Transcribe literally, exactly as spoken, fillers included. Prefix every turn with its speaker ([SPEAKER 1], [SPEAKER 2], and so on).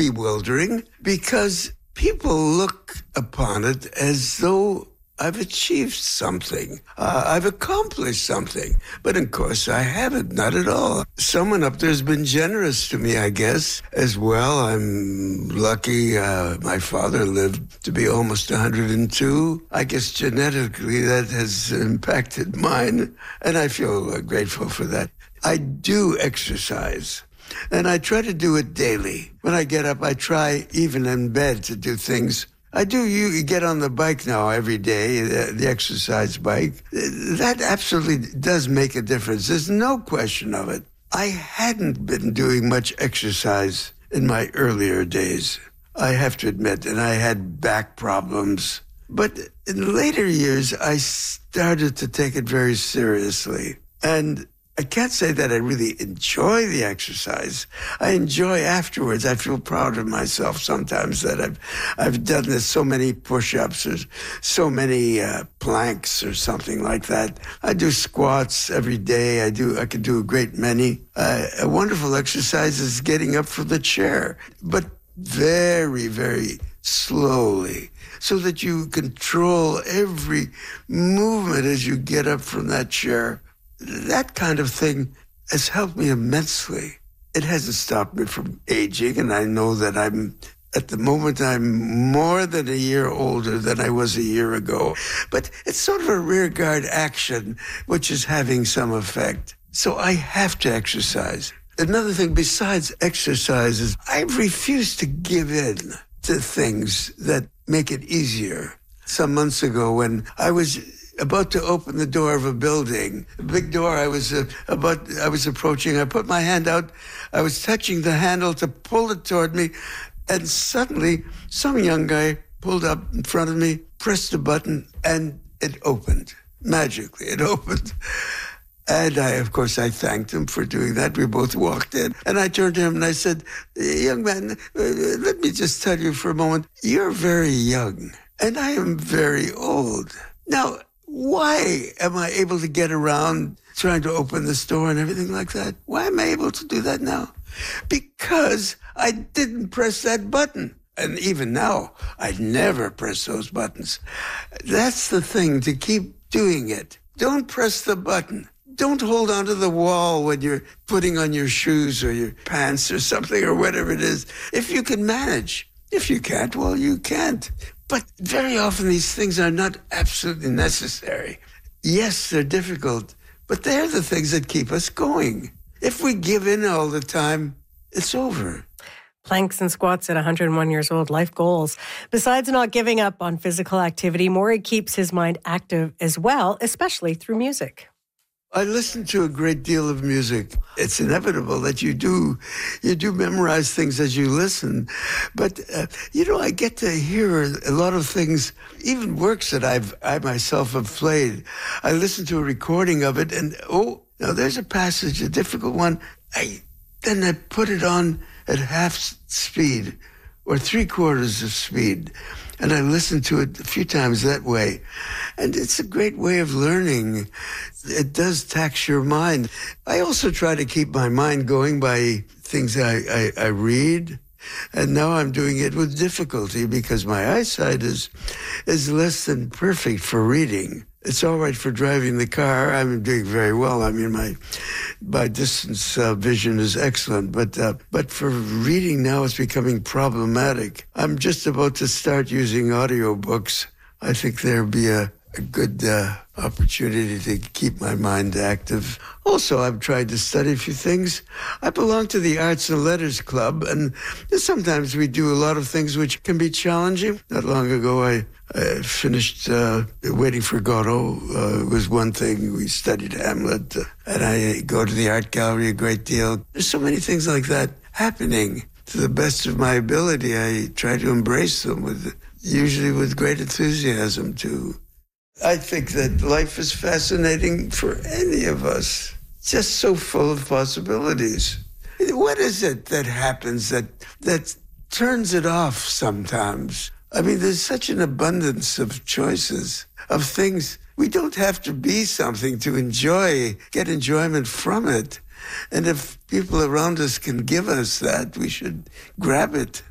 [SPEAKER 1] bewildering because people look upon it as though I've achieved something. Uh, I've accomplished something. But of course, I haven't, not at all. Someone up there has been generous to me, I guess, as well. I'm lucky. Uh, my father lived to be almost one hundred two. I guess genetically that has impacted mine, and I feel uh, grateful for that. I do exercise. And I try to do it daily. When I get up, I try, even in bed, to do things. I do you get on the bike now every day, the, the exercise bike. That absolutely does make a difference. There's no question of it. I hadn't been doing much exercise in my earlier days, I have to admit, and I had back problems. But in later years, I started to take it very seriously. And I can't say that I really enjoy the exercise. I enjoy afterwards. I feel proud of myself sometimes that I've I've done this so many push-ups or so many uh, planks or something like that. I do squats every day. I do. I can do a great many. Uh, a wonderful exercise is getting up from the chair, but very, very slowly, so that you control every movement as you get up from that chair. That kind of thing has helped me immensely. It hasn't stopped me from aging, and I know that I'm, at the moment, I'm more than a year older than I was a year ago. But it's sort of a rearguard action, which is having some effect. So I have to exercise. Another thing besides exercise is I refuse to give in to things that make it easier. Some months ago, when I was about to open the door of a building, a big door I was uh, about, I was approaching. I put my hand out. I was touching the handle to pull it toward me, and suddenly some young guy pulled up in front of me, pressed a button, and it opened. Magically, it opened. And I, of course, I thanked him for doing that. We both walked in, and I turned to him and I said, "Young man, let me just tell you for a moment, you're very young, and I am very old. Now, why am I able to get around trying to open this door and everything like that? Why am I able to do that now? Because I didn't press that button. And even now, I never press those buttons. That's the thing, to keep doing it. Don't press the button. Don't hold onto the wall when you're putting on your shoes or your pants or something or whatever it is. If you can manage. If you can't, well, you can't. But very often these things are not absolutely necessary. Yes, they're difficult, but they're the things that keep us going. If we give in all the time, it's over.
[SPEAKER 2] Planks and squats at one hundred one years old, life goals. Besides not giving up on physical activity, Maury keeps his mind active as well, especially through music.
[SPEAKER 1] I listen to a great deal of music. It's inevitable that you do, you do memorize things as you listen. But, uh, you know, I get to hear a lot of things, even works that I've, I myself have played. I listen to a recording of it and, oh, now there's a passage, a difficult one. I, then I put it on at half speed or three quarters of speed. And I listen to it a few times that way. And it's a great way of learning. It does tax your mind. I also try to keep my mind going by things I, I, I read. And now I'm doing it with difficulty because my eyesight is is less than perfect for reading. It's all right for driving the car. I'm doing very well. I mean, my my distance uh, vision is excellent, but uh, but for reading now, it's becoming problematic. I'm just about to start using audiobooks. I think there'll be a, a good uh, opportunity to keep my mind active. Also, I've tried to study a few things. I belong to the Arts and Letters Club, and sometimes we do a lot of things which can be challenging. Not long ago, I, I finished uh, Waiting for Godot. Uh, was one thing. We studied Hamlet, uh, and I go to the art gallery a great deal. There's so many things like that happening. To the best of my ability, I try to embrace them, with usually with great enthusiasm, too. I think that life is fascinating for any of us, just so full of possibilities. What is it that happens that that turns it off sometimes? I mean, there's such an abundance of choices, of things. We don't have to be something to enjoy, get enjoyment from it. And if people around us can give us that, we should grab it.